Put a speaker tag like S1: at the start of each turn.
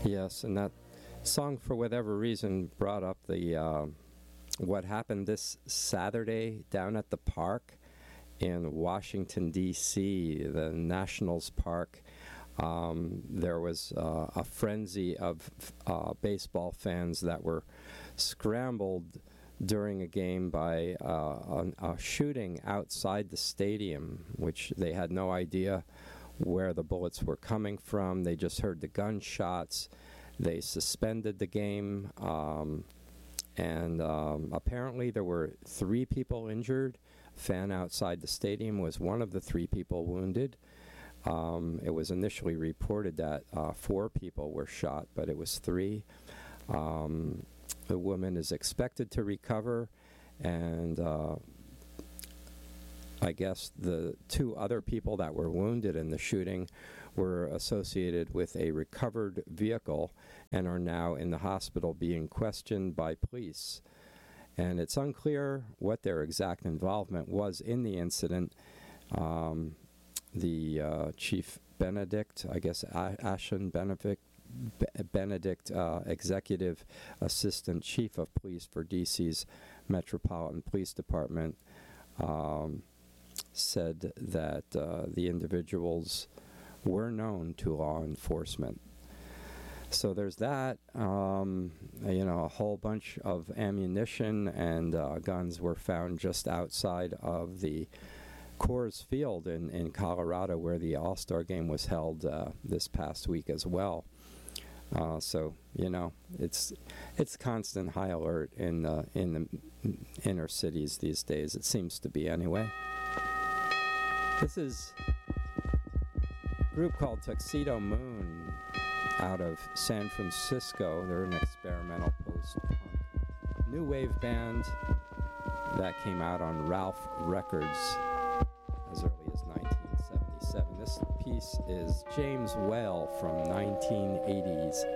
S1: Yes, and that song, for whatever reason, brought up the what happened this Saturday down at the park in Washington, D.C., the Nationals Park. There was a frenzy of baseball fans that were scrambled during a game by a shooting outside the stadium, which they had no idea where the bullets were coming from. They just heard the gunshots. They suspended the game, and apparently there were 3 people injured. A fan outside the stadium was one of the 3 people wounded. It was initially reported that 4 people were shot, but it was 3. The woman is expected to recover, and I guess the 2 other people that were wounded in the shooting were associated with a recovered vehicle and are now in the hospital being questioned by police. And it's unclear what their exact involvement was in the incident. The Chief Benedict, I guess Ashen Benedict, Executive Assistant Chief of Police for D.C.'s Metropolitan Police Department, said that the individuals were known to law enforcement. So there's that. A whole bunch of ammunition and guns were found just outside of the Coors Field in Colorado, where the All-Star Game was held this past week as well. So it's constant high alert in the inner cities these days. It seems to be anyway. This is a group called Tuxedo Moon out of San Francisco. They're an experimental post-punk new wave band that came out on Ralph Records as early as 1977. This piece is James Whale from 1980's